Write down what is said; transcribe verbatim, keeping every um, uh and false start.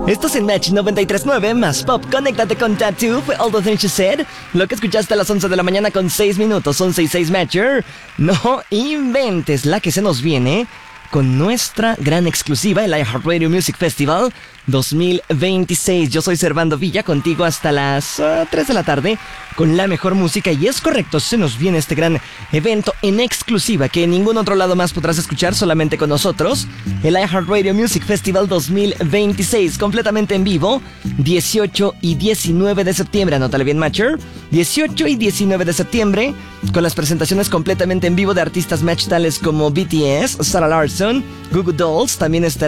Esto es en Match noventa y tres punto nueve más Pop. Conéctate con Tattoo, fue All the Things You Said. Lo que escuchaste a las once de la mañana con seis minutos, once y seis Matcher. No inventes la que se nos viene con nuestra gran exclusiva, el iHeartRadio Music Festival dos mil veintiséis. Yo soy Servando Villa, contigo hasta las uh, tres de la tarde con la mejor música. Y es correcto, se nos viene este gran evento en exclusiva que en ningún otro lado más podrás escuchar, solamente con nosotros. El iHeartRadio Music Festival dos mil veintiséis, completamente en vivo, dieciocho y diecinueve de septiembre. Anótale bien, Matcher. dieciocho y diecinueve de septiembre, con las presentaciones completamente en vivo de artistas Match tales como B T S, Sarah Larson, Goo Goo Dolls. También estará